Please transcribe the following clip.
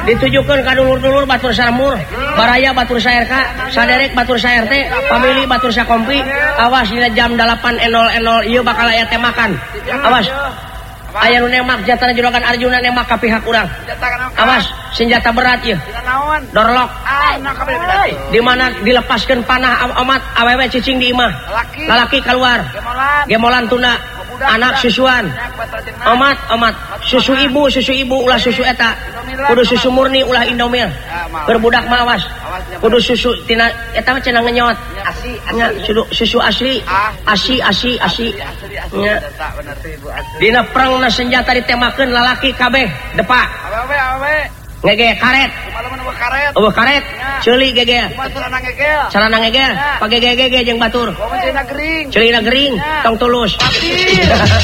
ditujukan ka dulur-dulur batur saramur baraya batur saerka saderek batur saert pamili batur sakompi awas dina jam 8.00 ieu bakal aya teh makan awas aya nu nemak jatana juragan Arjuna nemak ka pihak urang awas senjata berat ieu dorlok di mana dilepaskeun panah amat awewe cicing di imah lalaki keluar gemolan tuna anak susuan amat susu ibu ulah susu eta kudu susu murni ulah Indomil berbudak mah awas kudu susu tina eta mah cenah ngenyot nya susu asli nya dina perangna senjata ditemakeun lalaki kabeh depak ngege karet karet ceuli gege carana ngege page gege jeung batur ceulina gering tong tulus